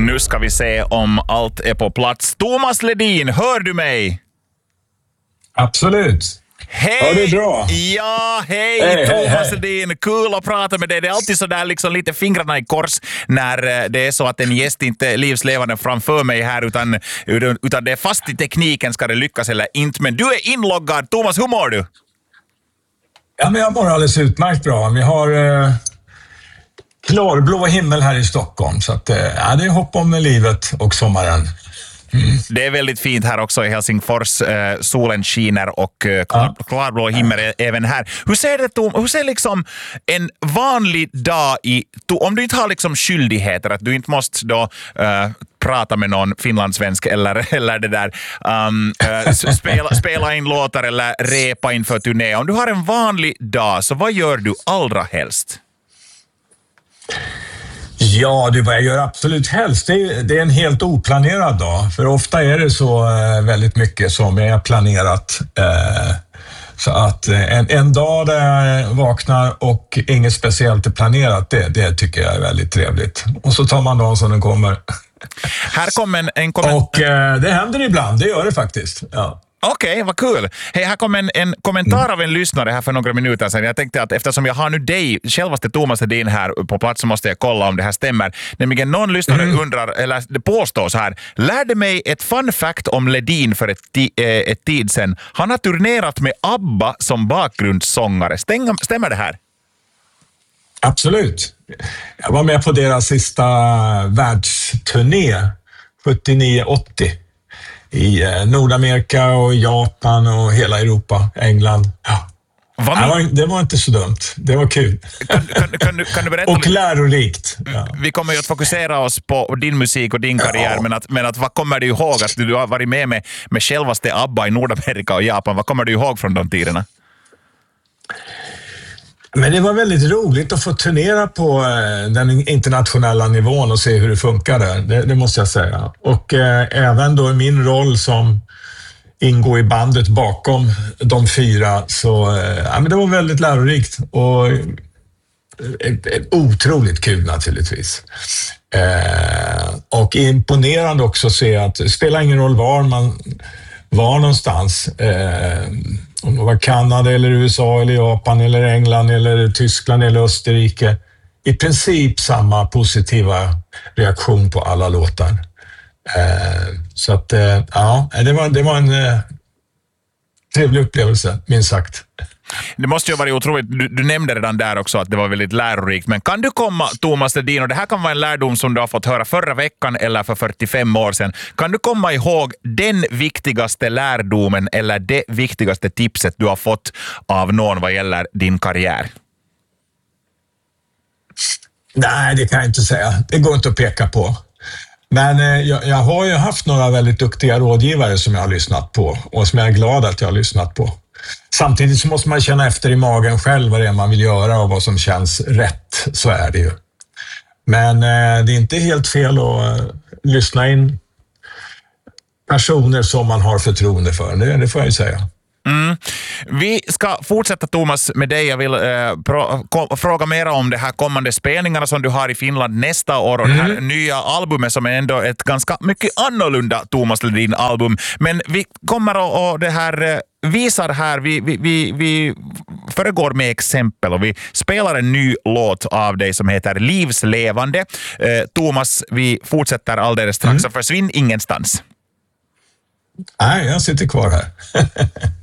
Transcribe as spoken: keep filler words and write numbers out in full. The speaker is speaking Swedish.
Nu ska vi se om allt är på plats. Thomas Ledin, hör du mig? Absolut. Hej! Ja, det är bra. Ja, hej, hej Thomas hej, hej. Ledin. Kul att prata med dig. Det är alltid så där liksom lite fingrarna i kors när det är så att en gäst inte är livslevande framför mig här utan, utan det är fast i tekniken, ska det lyckas eller inte. Men du är inloggad. Thomas, hur mår du? Ja, men jag mår alldeles utmärkt bra. Vi har eh, klarblå himmel här i Stockholm. Så att, eh, ja, det är hopp om livet och sommaren. Mm. Det är väldigt fint här också i Helsingfors. Eh, solen skiner och eh, klar, ja. klarblå himmel är även här. Hur ser det, Tom? Hur ser liksom en vanlig dag i... Om du inte har liksom skyldigheter, att du inte måste då eh, prata med någon finlandssvensk eller, eller det där um, uh, spela, spela in låtar eller repa inför turné. Om du har en vanlig dag, så vad gör du allra helst? Ja, det vad jag gör absolut helst. Det är, det är en helt oplanerad dag. För ofta är det så eh, väldigt mycket som är planerat. Eh, så att eh, en, en dag där jag vaknar och inget speciellt är planerat, det, det tycker jag är väldigt trevligt. Och så tar man dagen som den kommer. Här kommer en, en kommentar. Och eh, det händer ibland, det gör det faktiskt. Ja. Okej, okay, vad kul. Hej, här kom en, en kommentar av en lyssnare här för några minuter sedan. Jag tänkte att eftersom jag har nu dig, självaste Thomas Ledin här på plats, så måste jag kolla om det här stämmer. Nämligen någon lyssnare mm. undrar, eller det påstår så här: lärde mig ett fun fact om Ledin för ett, ti- ett tid sedan. Han har turnerat med ABBA som bakgrundssångare. Stäng, stämmer det här? Absolut. Jag var med på deras sista världsturné sjuttionio åttio. I Nordamerika och Japan och hela Europa, England. Ja. Vad det, var, det var inte så dumt. Det var kul. Kan, kan, kan, du, kan du berätta och lite? lärorikt. Ja. Vi kommer ju att fokusera oss på din musik och din karriär, ja. men, att, men att, vad kommer du ihåg att du har varit med med, med självaste ABBA i Nordamerika och Japan? Vad kommer du ihåg från de tiderna? Men det var väldigt roligt att få turnera på den internationella nivån och se hur det funkar där. Det, det måste jag säga. Och eh, även då min roll som ingår i bandet bakom de fyra, så eh, ja, men det var väldigt lärorikt och eh, eh, otroligt kul naturligtvis. Eh, och imponerande också att se att det spelar ingen roll var man var någonstans. Eh, Om det var Kanada eller U S A eller Japan eller England eller Tyskland eller Österrike. I princip samma positiva reaktion på alla låtar. Eh, så att, eh, ja, det var, det var en eh, trevlig upplevelse, minst sagt. Det måste ju vara otroligt. Du, du nämnde redan där också att det var väldigt lärorikt. Men kan du komma, Thomas Ledin, och det här kan vara en lärdom som du har fått höra förra veckan eller för fyrtiofem år sedan. Kan du komma ihåg den viktigaste lärdomen eller det viktigaste tipset du har fått av någon vad gäller din karriär? Nej, det kan jag inte säga. Det går inte att peka på. Men eh, jag, jag har ju haft några väldigt duktiga rådgivare som jag har lyssnat på och som jag är glad att jag har lyssnat på. Samtidigt så måste man känna efter i magen själv vad det är man vill göra och vad som känns rätt. Så är det ju. Men eh, det är inte helt fel att eh, lyssna in personer som man har förtroende för. Det, det får jag ju säga. Mm. Vi ska fortsätta, Thomas, med dig. Jag vill eh, pro- ko- fråga mer om det här kommande spelningarna som du har i Finland nästa år och mm. det här nya albumet som är ändå ett ganska mycket annorlunda Thomas Ledin-album. Men vi kommer och, och det här eh, visar här, vi, vi, vi, vi föregår med exempel och vi spelar en ny låt av dig som heter Livslevande. Eh, Thomas, vi fortsätter alldeles strax, mm. så försvinn ingenstans. Nej, jag sitter kvar här.